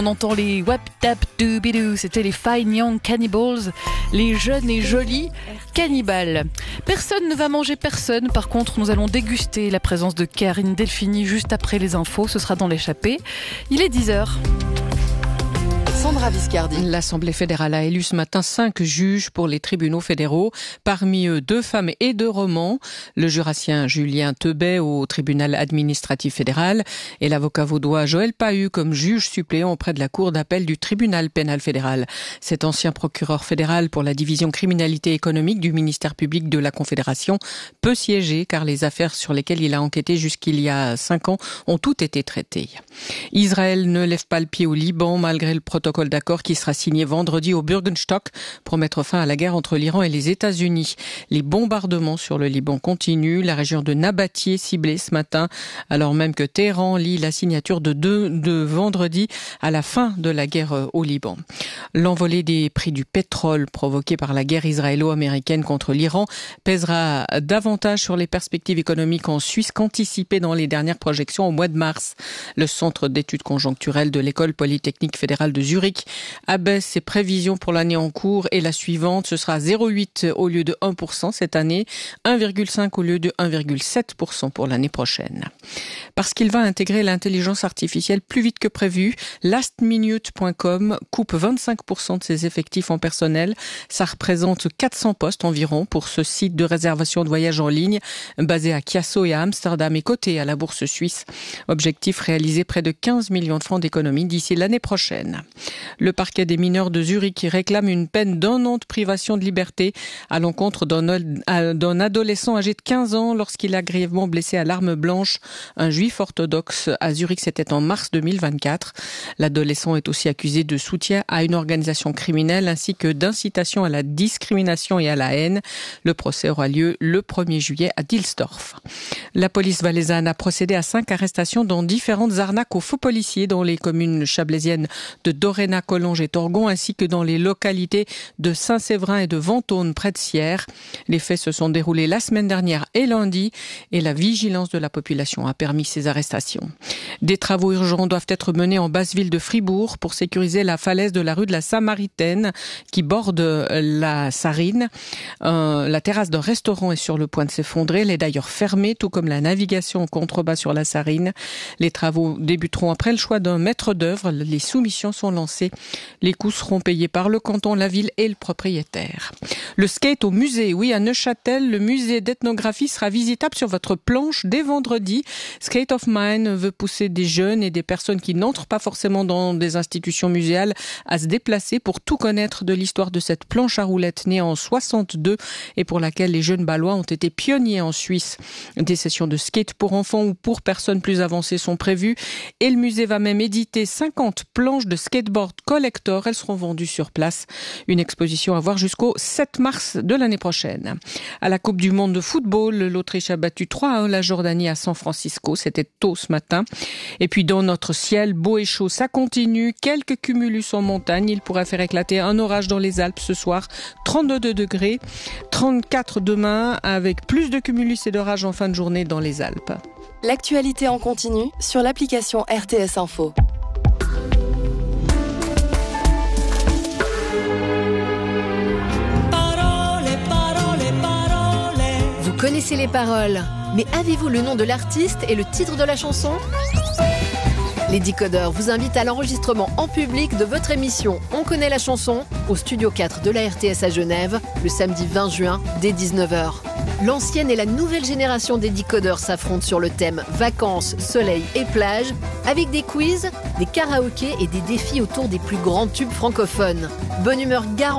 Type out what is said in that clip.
On entend les wap tap doobidoo, c'était les Fine Young Cannibals, les jeunes et jolis cannibales. Personne ne va manger personne, par contre nous allons déguster la présence de Karine Delphini juste après les infos, ce sera dans l'échappée. Il est 10h. Sandra Viscardi. L'Assemblée fédérale a élu ce matin 5 juges pour les tribunaux fédéraux. Parmi eux, 2 femmes et 2 romans. Le jurassien Julien Tebet au tribunal administratif fédéral et l'avocat vaudois Joël Pahu comme juge suppléant auprès de la cour d'appel du tribunal pénal fédéral. Cet ancien procureur fédéral pour la division criminalité économique du ministère public de la Confédération peut siéger car les affaires sur lesquelles il a enquêté jusqu'il y a 5 ans ont toutes été traitées. Israël ne lève pas le pied au Liban malgré le protocole d'accord qui sera signé vendredi au Bürgenstock pour mettre fin à la guerre entre l'Iran et les États-Unis. Les bombardements sur le Liban continuent. La région de Nabatieh ciblée ce matin, alors même que Téhéran lit la signature de vendredi à la fin de la guerre au Liban. L'envolée des prix du pétrole provoquée par la guerre israélo-américaine contre l'Iran pèsera davantage sur les perspectives économiques en Suisse qu'anticipé dans les dernières projections au mois de mars. Le Centre d'études conjoncturelles de l'École polytechnique fédérale de Zurich abaisse ses prévisions pour l'année en cours et la suivante, ce sera 0,8 au lieu de 1% cette année, 1,5 au lieu de 1,7% pour l'année prochaine. Parce qu'il va intégrer l'intelligence artificielle plus vite que prévu, lastminute.com coupe 25% de ses effectifs en personnel. Ça représente 400 postes environ pour ce site de réservation de voyages en ligne basé à Chiasso et à Amsterdam et coté à la bourse suisse. Objectif réaliser près de 15 millions de francs d'économie d'ici l'année prochaine. Le parquet des mineurs de Zurich réclame une peine d'1 an de privation de liberté à l'encontre d'un adolescent âgé de 15 ans lorsqu'il a grièvement blessé à l'arme blanche un juif orthodoxe à Zurich. C'était en mars 2024. L'adolescent est aussi accusé de soutien à une organisation criminelle ainsi que d'incitation à la discrimination et à la haine. Le procès aura lieu le 1er juillet à Dilsdorf. La police valaisanne a procédé à 5 arrestations dans différentes arnaques aux faux policiers dans les communes chablaisiennes de Doréna, Collonges et Torgon, ainsi que dans les localités de Saint-Séverin et de Ventône, près de Sierre. Les faits se sont déroulés la semaine dernière et lundi, et la vigilance de la population a permis ces arrestations. Des travaux urgents doivent être menés en basse ville de Fribourg pour sécuriser la falaise de la rue de la Samaritaine qui borde la Sarine. La terrasse d'un restaurant est sur le point de s'effondrer. Elle est d'ailleurs fermée, tout comme la navigation en contrebas sur la Sarine. Les travaux débuteront après le choix d'un maître d'œuvre. Les soumissions sont lancées. Les coûts seront payés par le canton, la ville et le propriétaire. Le skate au musée, oui, à Neuchâtel, le musée d'ethnographie sera visitable sur votre planche dès vendredi. Skate of Mine veut pousser des jeunes et des personnes qui n'entrent pas forcément dans des institutions muséales à se déplacer pour tout connaître de l'histoire de cette planche à roulettes née en 62 et pour laquelle les jeunes Balois ont été pionniers en Suisse. Des sessions de skate pour enfants ou pour personnes plus avancées sont prévues et le musée va même éditer 50 planches de skateboard collector. Elles seront vendues sur place. Une exposition à voir jusqu'au 7 mars de l'année prochaine. À la Coupe du monde de football, l'Autriche a battu 3-1 la Jordanie à San Francisco. C'était tôt ce matin. Et puis dans notre ciel, beau et chaud, ça continue. Quelques cumulus en montagne. Il pourrait faire éclater un orage dans les Alpes ce soir. 32 degrés, 34 demain, avec plus de cumulus et d'orages en fin de journée dans les Alpes. L'actualité en continu sur l'application RTS Info. Vous connaissez les paroles, mais avez-vous le nom de l'artiste et le titre de la chanson ? Les Décodeurs vous invitent à l'enregistrement en public de votre émission On connaît la chanson au Studio 4 de la RTS à Genève le samedi 20 juin dès 19h. L'ancienne et la nouvelle génération des Décodeurs s'affrontent sur le thème vacances, soleil et plage avec des quiz, des karaokés et des défis autour des plus grands tubes francophones. Bonne humeur garantie.